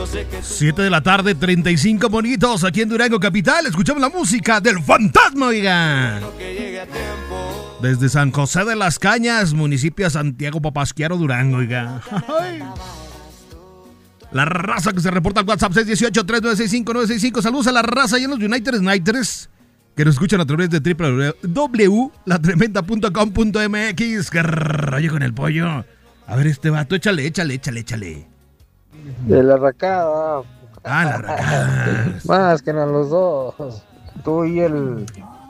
7 de la tarde, 35 bonitos aquí en Durango Capital. Escuchamos la música del fantasma, oiga. Desde San José de las Cañas, municipio de Santiago Papasquiaro, Durango, oiga. La raza que se reporta al WhatsApp 618-3965-965. Saludos a la raza y en los United Nighters que nos escuchan a través de www.latremenda.com.mx. ¿Qué rollo con el pollo? A ver, este vato, échale. De la racada. La racada. Más que no los dos. Tú y el...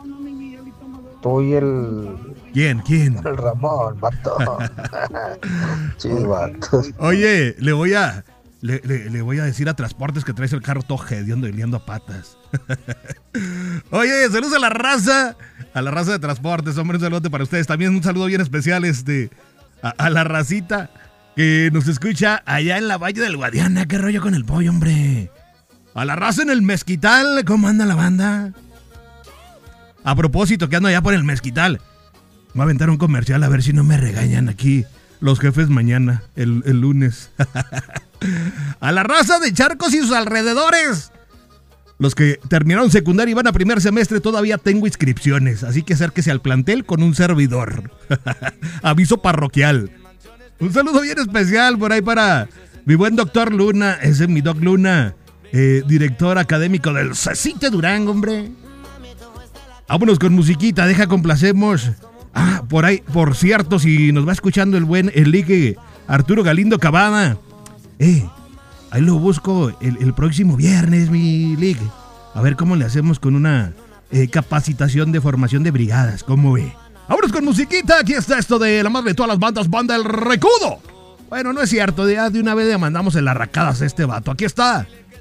¿Quién? El Ramón, vato. Sí, vato. Oye, le voy a decir a Transportes que traes el carro todo hediondo y liando a patas. Oye, saludos a la raza de Transportes, hombre, un saludo para ustedes. También un saludo bien especial a la racita que nos escucha allá en la Valle del Guadiana. ¿Qué rollo con el pollo, hombre? A la raza en el Mezquital, ¿cómo anda la banda? A propósito, que ando allá por el Mezquital. Voy a aventar un comercial a ver si no me regañan aquí los jefes mañana, el lunes. A la raza de Charcos y sus alrededores. Los que terminaron secundaria y van a primer semestre, todavía tengo inscripciones. Así que acérquese al plantel con un servidor. Aviso parroquial. Un saludo bien especial por ahí para mi buen doctor Luna. Ese es mi doc Luna, director académico del CECITE Durango, hombre. Vámonos con musiquita, complacemos. Por ahí, por cierto, si nos va escuchando el ligue Arturo Galindo Cavada. Ahí lo busco el próximo viernes, mi ligue. A ver cómo le hacemos con una capacitación de formación de brigadas. ¿Cómo ve? Vámonos con musiquita. Aquí está esto de la madre de todas las bandas, Banda El Recodo. Bueno, no es cierto. Ya de una vez le mandamos en las racadas a este vato. Aquí está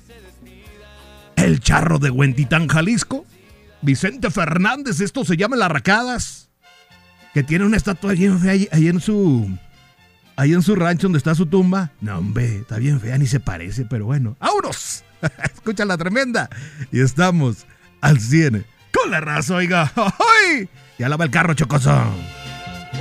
el Charro de Huentitán, Jalisco. Vicente Fernández, esto se llama Las Racadas. Que tiene una estatua bien fea ahí en su rancho donde está su tumba. No, hombre, está bien fea, ni se parece, pero bueno. ¡Vámonos! Escucha la tremenda. Y estamos al 100 con la raza, oiga. ¡Ay! Ya lava el carro, chocoso.